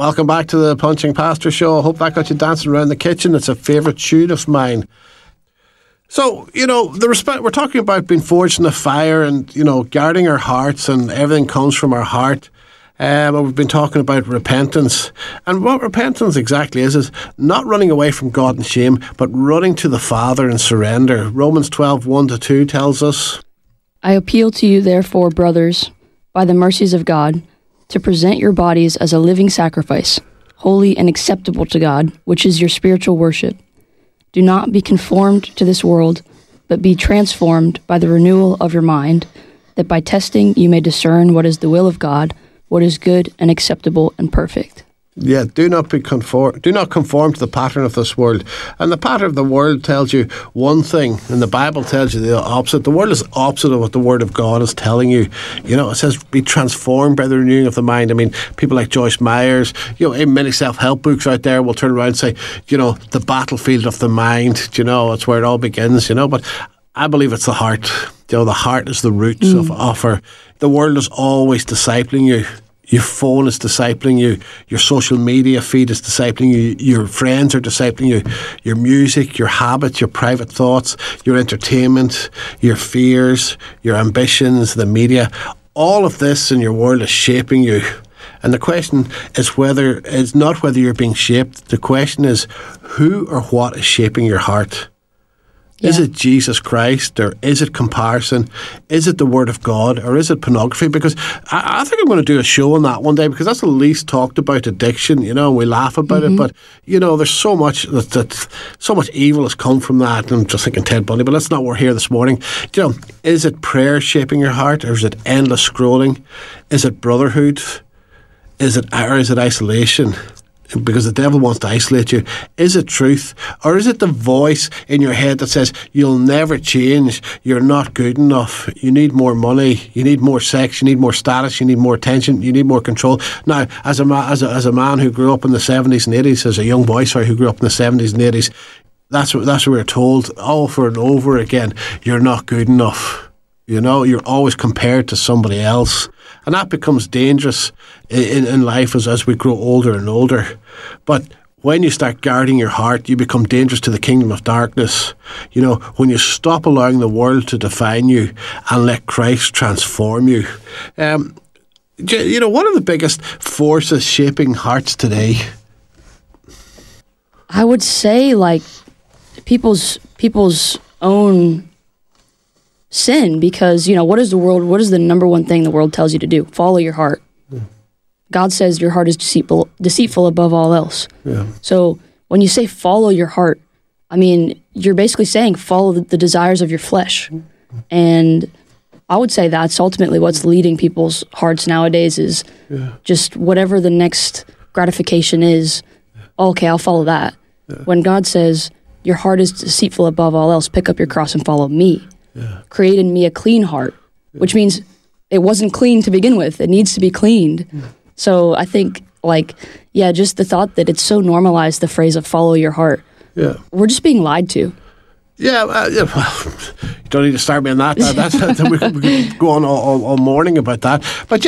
Welcome back to the Punching Pastor Show. I hope that got you dancing around the kitchen. It's a favourite tune of mine. So, the respect we're talking about being forged in the fire and, guarding our hearts, and everything comes from our heart. We've been talking about repentance. And what repentance exactly is not running away from God in shame, but running to the Father in surrender. Romans 12:1-2 tells us, I appeal to you, therefore, brothers, by the mercies of God, to present your bodies as a living sacrifice, holy and acceptable to God, which is your spiritual worship. Do not be conformed to this world, but be transformed by the renewal of your mind, that by testing you may discern what is the will of God, what is good and acceptable and perfect. Yeah, do not conform to the pattern of this world. And the pattern of the world tells you one thing, and the Bible tells you the opposite. The world is opposite of what the Word of God is telling you. It says be transformed by the renewing of the mind. I mean, people like Joyce Myers, in many self-help books out there will turn around and say, the battlefield of the mind, it's where it all begins, But I believe it's the heart. The heart is the roots of offer. The world is always discipling you. Your phone is discipling you. Your social media feed is discipling you. Your friends are discipling you. Your music, your habits, your private thoughts, your entertainment, your fears, your ambitions, the media. All of this in your world is shaping you. And the question is not whether you're being shaped. The question is who or what is shaping your heart. Yeah. Is it Jesus Christ, or is it comparison? Is it the Word of God, or is it pornography? Because I think I'm going to do a show on that one day, because that's the least talked about addiction, and we laugh about it. But, there's so much so much evil has come from that. I'm just thinking Ted Bundy, but that's not what we're here this morning. Is it prayer shaping your heart, or is it endless scrolling? Is it brotherhood? Is it isolation? Because the devil wants to isolate you. Is it truth? Or is it the voice in your head that says, you'll never change, you're not good enough, you need more money, you need more sex, you need more status, you need more attention, you need more control? Now, as a man who grew up in the 70s and 80s, as a young boy, who grew up in the 70s and 80s, that's what we're told over and over again. You're not good enough. You're always compared to somebody else. And that becomes dangerous in life as we grow older and older. But when you start guarding your heart, you become dangerous to the kingdom of darkness. When you stop allowing the world to define you and let Christ transform you. One of the biggest forces shaping hearts today? I would say, people's own sin, because what is the number one thing the world tells you to do? Follow your heart. God says your heart is deceitful above all else. So when you say follow your heart, I mean, you're basically saying follow the desires of your flesh. And I would say that's ultimately what's leading people's hearts nowadays, is just whatever the next gratification is. Okay, I'll follow that. When God says your heart is deceitful above all else, pick up your cross and follow me. Create in me a clean heart, which means it wasn't clean to begin with. It needs to be cleaned. So I think, just the thought that it's so normalized, the phrase of follow your heart. We're just being lied to. You don't need to start me on that. We could go on all morning about that. But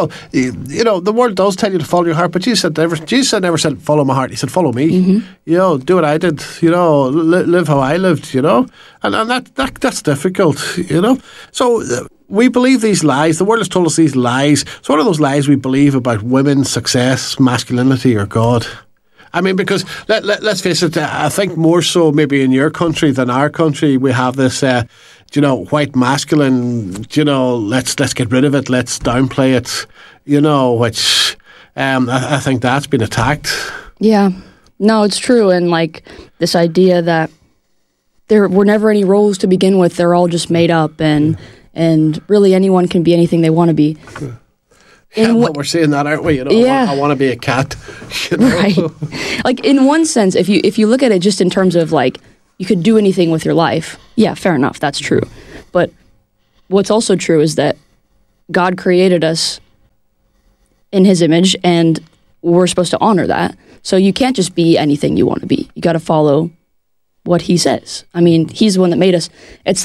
the world does tell you to follow your heart. But Jesus never said follow my heart. He said follow me. Do what I did. Live how I lived. And that's difficult. So we believe these lies. The world has told us these lies. So what are those lies we believe about women, success, masculinity, or God? I mean, because let's face it, I think more so maybe in your country than our country, we have this, white masculine, let's get rid of it, let's downplay it, which I think that's been attacked. Yeah, no, it's true. And this idea that there were never any roles to begin with, they're all just made up, and really anyone can be anything they want to be. We're saying that, aren't we? I want to be a cat. Right. In one sense, if you look at it just in terms of you could do anything with your life, yeah, fair enough, that's true. But what's also true is that God created us in His image, and we're supposed to honor that. So you can't just be anything you want to be. You got to follow what He says. I mean, He's the one that made us. It's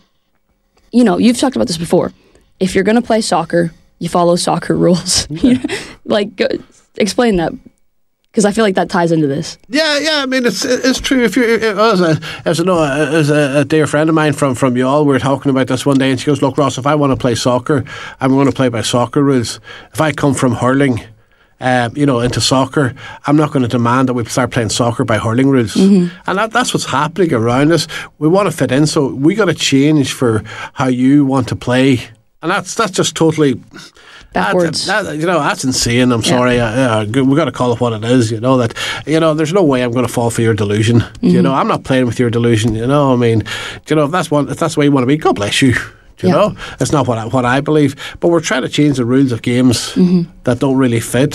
you've talked about this before. If you're going to play soccer, you follow soccer rules. Yeah. Explain that. Because I feel like that ties into this. Yeah. I mean, it's true. If you as a dear friend of mine from Youghal, we were talking about this one day, and she goes, "Look, Ross, if I want to play soccer, I'm going to play by soccer rules. If I come from hurling, into soccer, I'm not going to demand that we start playing soccer by hurling rules." And that's what's happening around us. We want to fit in, so we got to change for how you want to play, and that's just totally backwards. That's insane. I'm sorry. We got to call it what it is. There's no way I'm going to fall for your delusion. I'm not playing with your delusion. I mean, if that's the way you want to be, God bless you. It's not what I believe, but we're trying to change the rules of games that don't really fit.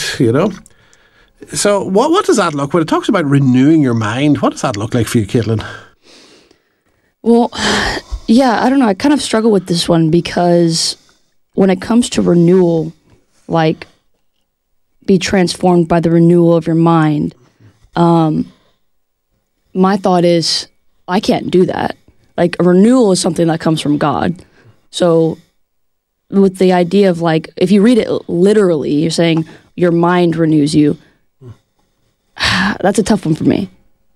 So what does that look when it talks about renewing your mind? What does that look like for you, Caitlin? Well, I don't know. I kind of struggle with this one because when it comes to renewal, like be transformed by the renewal of your mind, my thought is I can't do that. Like a renewal is something that comes from God. So with the idea of like, if you read it literally, you're saying your mind renews you. That's a tough one for me.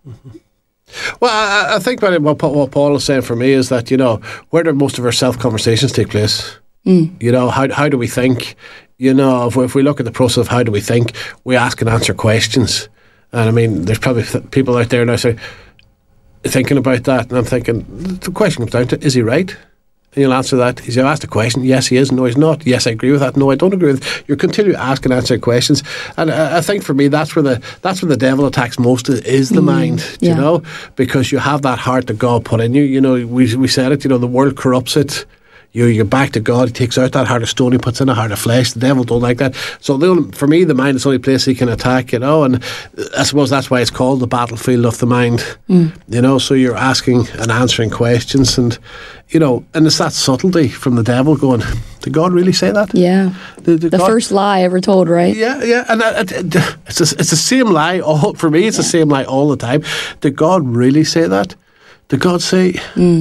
Well, I think what Paul is saying for me is that, where do most of our self-conversations take place? How do we think? If we look at the process of how do we think, we ask and answer questions. And I mean, there's probably people out there now thinking about that, and I'm thinking, the question comes down to, is he right? And you'll answer that. He's asked a question. Yes, he is. No, he's not. Yes, I agree with that. No, I don't agree with it. You continue asking and answering questions. And I think for me, that's where the devil attacks most is the mind, because you have that heart that God put in you. We said it, the world corrupts it. You're back to God. He takes out that heart of stone. He puts in a heart of flesh. The devil don't like that. So for me, the mind is the only place he can attack, and I suppose that's why it's called the battlefield of the mind. So you're asking and answering questions, and and it's that subtlety from the devil going, did God really say that? Yeah. The first lie ever told, right? Yeah. And it's the same lie. For me, it's the same lie all the time. Did God really say that? Did God say,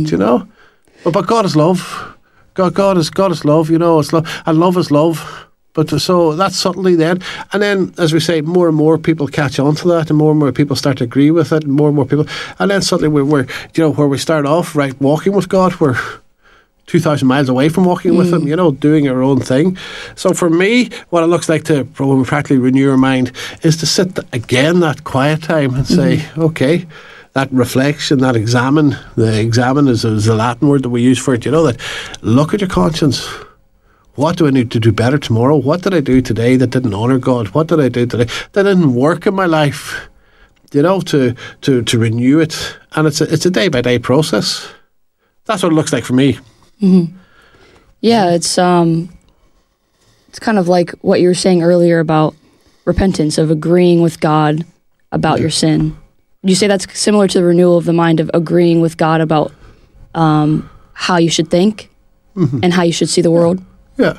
But God is love. God is love, it's love, and love is love. But so that's subtlety then. And then, as we say, more and more people catch on to that, and more people start to agree with it, and more people. And then suddenly we're where we start off, right, walking with God, we're 2,000 miles away from walking with Him, doing our own thing. So for me, what it looks like when we practically renew our mind is to sit again that quiet time and say, okay, that reflection, that examine. The examine is the Latin word that we use for it. That look at your conscience. What do I need to do better tomorrow? What did I do today that didn't honour God? What did I do today that didn't work in my life? To renew it, and it's a day by day process. That's what it looks like for me. Yeah, it's kind of like what you were saying earlier about repentance, of agreeing with God about your sin. You say that's similar to the renewal of the mind, of agreeing with God about how you should think and how you should see the world. Yeah.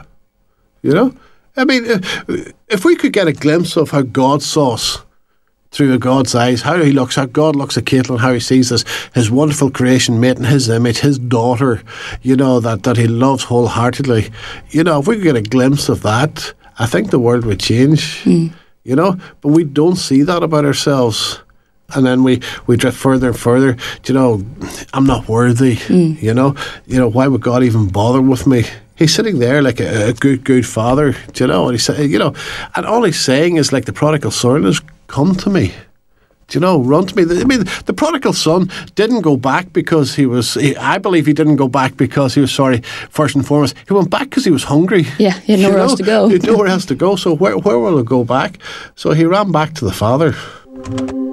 I mean, if we could get a glimpse of how God saw us through God's eyes, how God looks at Caitlin, how he sees his wonderful creation made in his image, his daughter, that he loves wholeheartedly. If we could get a glimpse of that, I think the world would change. But we don't see that about ourselves. And then we drift further and further. I'm not worthy. Why would God even bother with me? He's sitting there like a good father, and he said, and all he's saying is like the prodigal son is, come to me. Run to me. The prodigal son didn't go back because I believe he didn't go back because he was sorry, first and foremost. He went back because he was hungry. Yeah, he had nowhere else to go. He had nowhere else to go. So where will he go back? So he ran back to the Father.